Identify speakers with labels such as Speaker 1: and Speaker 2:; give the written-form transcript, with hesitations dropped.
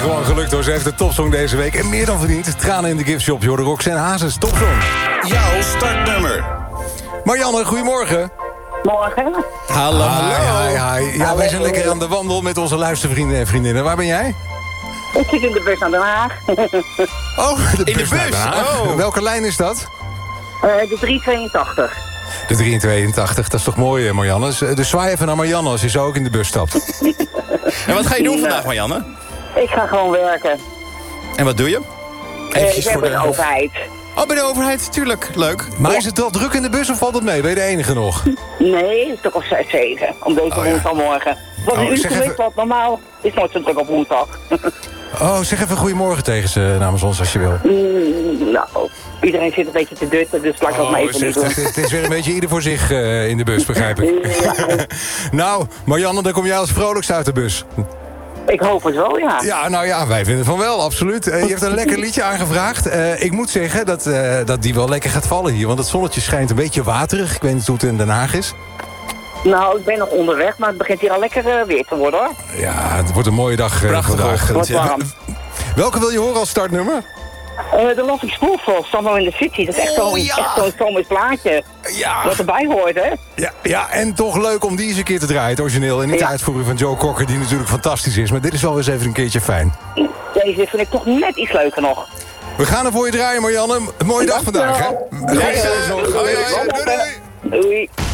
Speaker 1: gewoon gelukt hoor. Ze heeft de topsong deze week. En meer dan verdiend. Tranen in de giftshop. Je hoorde Roxanne Hazes, topsong.
Speaker 2: Jouw startnummer.
Speaker 1: Marianne, goedemorgen.
Speaker 3: Morgen.
Speaker 1: Hallo. Hi. Ja, wij zijn lekker aan de wandel met onze luistervrienden en vriendinnen. Waar ben jij?
Speaker 3: Ik zit in de bus naar Den Haag.
Speaker 1: Oh,
Speaker 2: In de bus?
Speaker 1: naar Den Haag.
Speaker 2: Oh.
Speaker 1: Welke lijn is dat?
Speaker 3: De 382.
Speaker 1: De 382, dat is toch mooi, Marianne? Dus zwaai even naar Marianne als je zo ook in de bus stapt.
Speaker 2: En wat ga je doen vandaag, Marianne?
Speaker 3: Ik ga gewoon werken.
Speaker 2: En wat doe je?
Speaker 3: Ik werk bij de overheid.
Speaker 2: Oh, bij de overheid, tuurlijk. Leuk.
Speaker 1: Maar is het wel druk in de bus of valt het mee? Ben je de enige nog?
Speaker 3: Nee, het is toch al 6, 7. Om deze woensdagmorgen. Wat een uur
Speaker 1: zeg
Speaker 3: geweest,
Speaker 1: even-
Speaker 3: wat normaal is nooit zo druk op woensdag.
Speaker 1: Oh, zeg even goedemorgen tegen ze namens ons als je wil.
Speaker 3: Nou, iedereen zit een beetje te dutten, dus laat ik dat maar even niet doen.
Speaker 1: Het is weer een beetje ieder voor zich in de bus, begrijp ik. Nou, Marianne, dan kom jij als vrolijkst uit de bus.
Speaker 3: Ik hoop het wel, ja.
Speaker 1: Ja, nou ja, wij vinden van wel, absoluut. Je hebt een lekker liedje aangevraagd. Ik moet zeggen dat die wel lekker gaat vallen hier. Want het zonnetje schijnt een beetje waterig. Ik weet niet hoe het in Den Haag is.
Speaker 3: Nou, ik ben nog onderweg, maar het begint hier al lekker weer te worden, hoor.
Speaker 1: Ja, het wordt een mooie dag vandaag.
Speaker 3: Wat warm.
Speaker 1: Welke wil je horen als startnummer?
Speaker 3: De Lost Spoolful, Summer in the City. Dat is echt zo'n zomers plaatje.
Speaker 1: Ja.
Speaker 3: Wat erbij hoort, hè?
Speaker 1: Ja, en toch leuk om die eens een keer te draaien, het origineel. En niet de
Speaker 3: Ja.
Speaker 1: uitvoering van Joe Cocker, die natuurlijk fantastisch is. Maar dit is wel eens even een keertje fijn.
Speaker 3: Deze vind ik toch net iets leuker nog.
Speaker 1: We gaan er voor je draaien, Marianne. Een mooie dag vandaag, hè?
Speaker 3: Ja,
Speaker 1: Goeie
Speaker 3: ja.
Speaker 1: nog. Doei.
Speaker 3: Doei.